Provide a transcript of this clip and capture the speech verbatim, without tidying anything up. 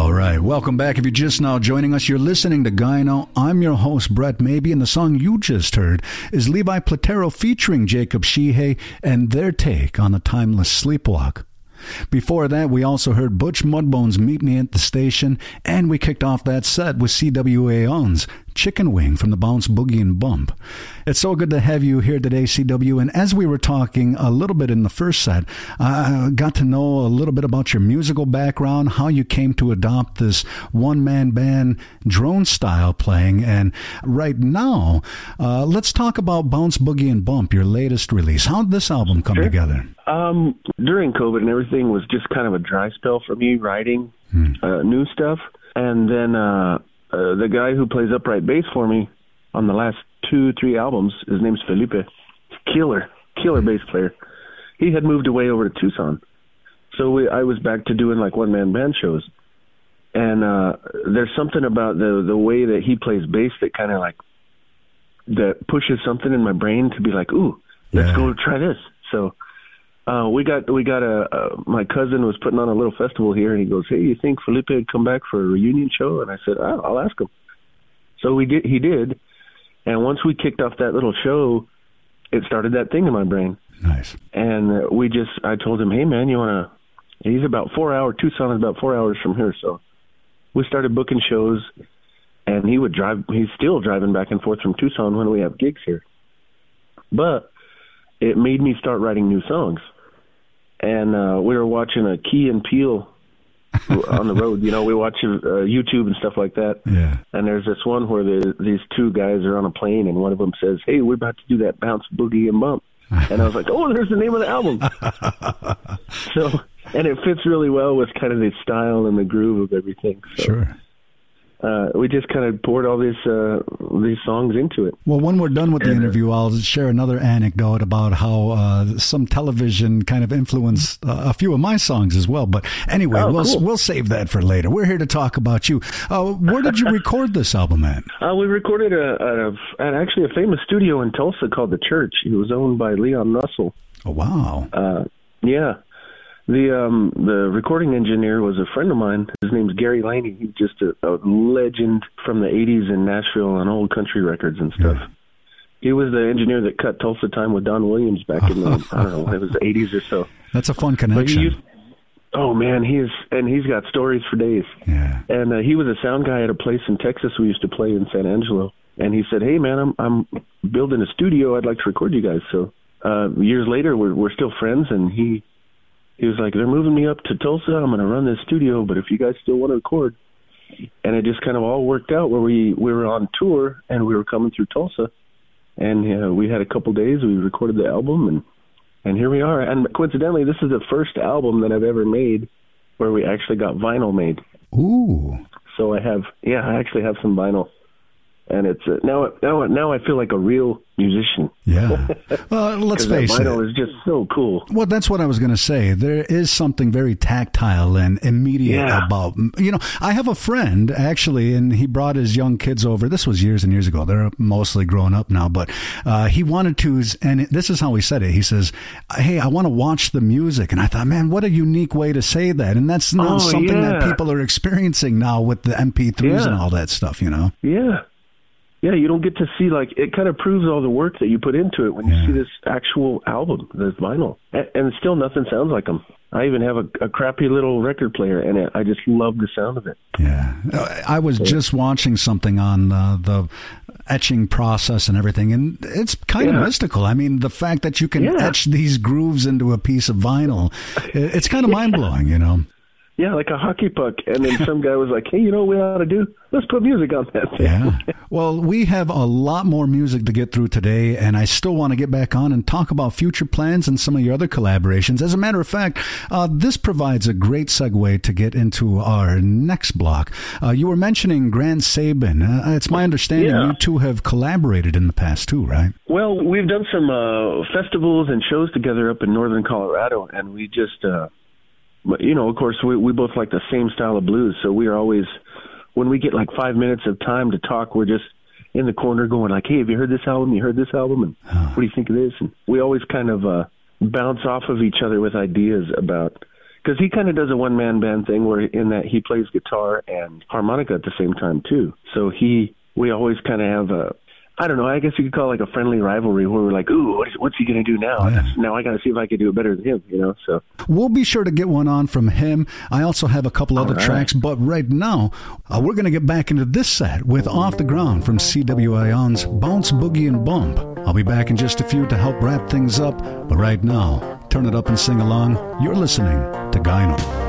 All right, welcome back. If you're just now joining us, you're listening to Gyno. I'm your host, Brett Maybe, and the song you just heard is Levi Platero featuring Jacob Sheehay and their take on the timeless Sleepwalk. Before that, we also heard Butch Mudbone's Meet Me at the Station, and we kicked off that set with C W A On's Chicken Wing from the Bounce Boogie and Bump. It's so good to have you here today, C W, and as we were talking a little bit in the first set, I got to know a little bit about your musical background, how you came to adopt this one-man band drone style playing, and right now, uh, let's talk about Bounce Boogie and Bump, your latest release. How did this album come sure. together? Um, during COVID and everything was just kind of a dry spell for me writing hmm. uh, new stuff. And then uh, uh, the guy who plays upright bass for me on the last two, three albums, his name's Felipe. Killer, killer hmm. bass player. He had moved away over to Tucson. So we, I was back to doing like one-man band shows. And uh, there's something about the, the way that he plays bass that kind of like that pushes something in my brain to be like, ooh, let's yeah. go try this. So... Uh, we got we got a uh, my cousin was putting on a little festival here, and he goes, "Hey, you think Felipe would come back for a reunion show?" And I said, oh, "I'll ask him." So we did. He did, and once we kicked off that little show, it started that thing in my brain. Nice. And uh, we just, I told him, "Hey, man, you want to?" He's about four hours. Tucson is about four hours from here, so we started booking shows, and he would drive. He's still driving back and forth from Tucson when we have gigs here, but it made me start writing new songs. And uh, we were watching a Key and Peele on the road. You know, we watch uh, YouTube and stuff like that. Yeah. And there's this one where the, these two guys are on a plane, and one of them says, "Hey, we're about to do that Bounce Boogie and Bump." And I was like, "Oh, there's the name of the album." So, and it fits really well with kind of the style and the groove of everything. So. Sure. Uh, we just kind of poured all these uh, these songs into it. Well, when we're done with the interview, I'll share another anecdote about how uh, some television kind of influenced uh, a few of my songs as well. But anyway, oh, we'll cool. we'll save that for later. We're here to talk about you. Uh, where did you record this album at? Uh, we recorded a, a, at actually a famous studio in Tulsa called The Church. It was owned by Leon Russell. Oh, wow. Uh, yeah. The um, the recording engineer was a friend of mine. His name's Gary Laney. He's just a, a legend from the eighties in Nashville on old country records and stuff. Yeah. He was the engineer that cut Tulsa Time with Don Williams back in the, I don't know, it was the eighties or so. That's a fun connection. Used, oh, man, he is, and he's got stories for days. Yeah. And uh, he was a sound guy at a place in Texas we used to play in San Angelo. And he said, "Hey, man, I'm I'm building a studio. I'd like to record you guys." So uh, years later, we're we're still friends, and he... He was like, "They're moving me up to Tulsa. I'm going to run this studio, but if you guys still want to record." And it just kind of all worked out where we, we were on tour, and we were coming through Tulsa. And uh, we had a couple days. We recorded the album, and, and here we are. And coincidentally, this is the first album that I've ever made where we actually got vinyl made. Ooh. So I have, yeah, I actually have some vinyl. And it's uh, now, now, now I feel like a real musician. Yeah. Well, let's face that vinyl it. Is just so cool. Well, that's what I was going to say. There is something very tactile and immediate yeah. about, you know, I have a friend actually, and he brought his young kids over. This was years and years ago. They're mostly grown up now, but uh, he wanted to, and this is how he said it. He says, "Hey, I want to watch the music." And I thought, man, what a unique way to say that. And that's not oh, something yeah. that people are experiencing now with the M P threes yeah. and all that stuff, you know? Yeah. Yeah, you don't get to see, like, it kind of proves all the work that you put into it when yeah. you see this actual album, this vinyl. And, and still nothing sounds like them. I even have a, a crappy little record player, and it, I just love the sound of it. Yeah. I was just watching something on uh, the etching process and everything, and it's kind yeah. of mystical. I mean, the fact that you can yeah. etch these grooves into a piece of vinyl, it's kind of yeah. mind-blowing, you know? Yeah, like a hockey puck. And then some guy was like, "Hey, you know what we ought to do? Let's put music on that thing." Yeah. Well, we have a lot more music to get through today, and I still want to get back on and talk about future plans and some of your other collaborations. As a matter of fact, uh, this provides a great segue to get into our next block. Uh, you were mentioning Grant Sabin. Uh, it's my understanding yeah. you two have collaborated in the past too, right? Well, we've done some uh, festivals and shows together up in northern Colorado, and we just... Uh, you know, of course, we we both like the same style of blues, so we are always, when we get like five minutes of time to talk, we're just in the corner going like, "Hey, have you heard this album? You heard this album? And huh. what do you think of this?" And we always kind of uh, bounce off of each other with ideas about, because he kind of does a one-man band thing where in that he plays guitar and harmonica at the same time, too. So he, we always kind of have a, I don't know, I guess you could call it like a friendly rivalry where we're like, ooh, what is, what's he going to do now? Yeah. Now I got to see if I can do it better than him, you know, so. We'll be sure to get one on from him. I also have a couple other All right. tracks, but right now, uh, we're going to get back into this set with Off the Ground from C W I On's Bounce, Boogie, and Bump. I'll be back in just a few to help wrap things up, but right now, turn it up and sing along. You're listening to Gyno.